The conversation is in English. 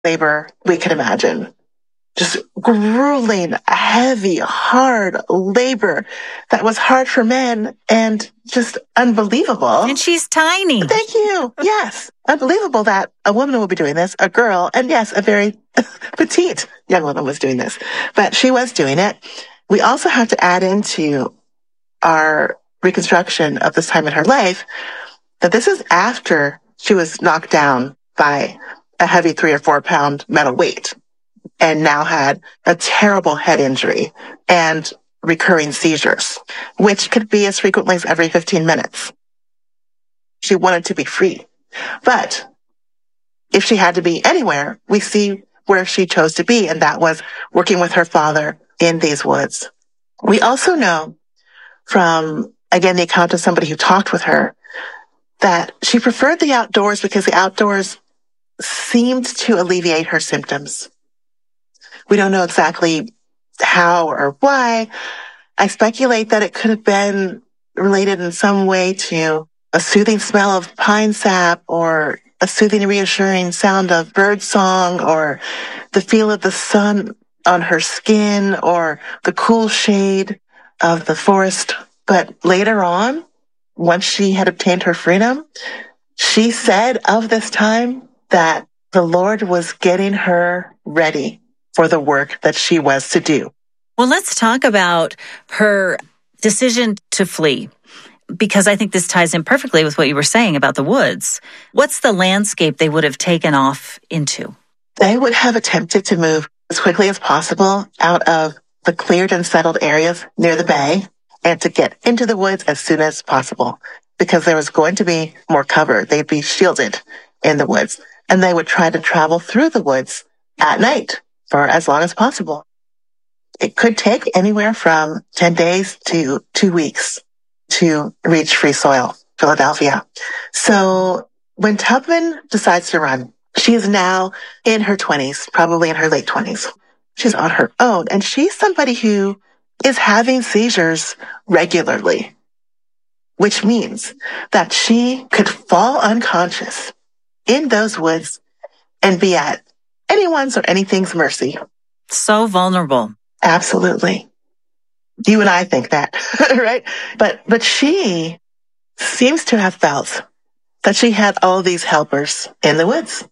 labor we could imagine. Just grueling, heavy, hard labor that was hard for men and just unbelievable. And she's tiny. Thank you. Yes. Unbelievable that a woman would be doing this, a girl, and yes, a very petite young woman was doing this, but she was doing it. We also have to add into our reconstruction of this time in her life that this is after she was knocked down by a heavy 3 or 4 pound metal weight and now had a terrible head injury and recurring seizures, which could be as frequently as every 15 minutes. She wanted to be free. But if she had to be anywhere, we see where she chose to be, and that was working with her father in these woods. We also know from, again, the account of somebody who talked with her, that she preferred the outdoors because the outdoors seemed to alleviate her symptoms. We don't know exactly how or why. I speculate that it could have been related in some way to a soothing smell of pine sap or a soothing, reassuring sound of bird song or the feel of the sun on her skin or the cool shade of the forest. But later on, once she had obtained her freedom, she said of this time that the Lord was getting her ready for the work that she was to do. Well, let's talk about her decision to flee, because I think this ties in perfectly with what you were saying about the woods. What's the landscape they would have taken off into? They would have attempted to move as quickly as possible out of the cleared and settled areas near the bay and to get into the woods as soon as possible because there was going to be more cover. They'd be shielded in the woods, and they would try to travel through the woods at night for as long as possible. It could take anywhere from 10 days to 2 weeks to reach Free Soil, Philadelphia. So when Tubman decides to run, she is now in her 20s, probably in her late 20s. She's on her own, and she's somebody who is having seizures regularly, which means that she could fall unconscious in those woods and be at anyone's or anything's mercy. So vulnerable. Absolutely. You and I think that, right? But she seems to have felt that she had all these helpers in the woods.